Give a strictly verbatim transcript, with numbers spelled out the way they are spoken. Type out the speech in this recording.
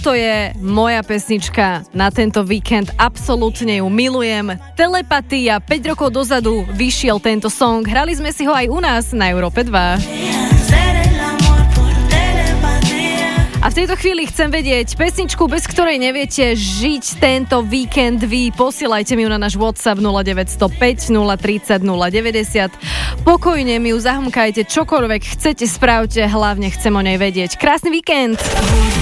toto je moja pesnička na tento víkend, absolútne ju milujem. Telepatia, päť rokov dozadu vyšiel tento song, hrali sme si ho aj u nás na Európe dva. A v tejto chvíli chcem vedieť pesničku, bez ktorej neviete žiť tento víkend vy. Posielajte mi ju na náš WhatsApp nula deväť nula päť nula tri nula nula deväťdesiat. Pokojne mi ju zahmkajte, čokoľvek chcete, spravte, hlavne chcem o nej vedieť. Krásny víkend!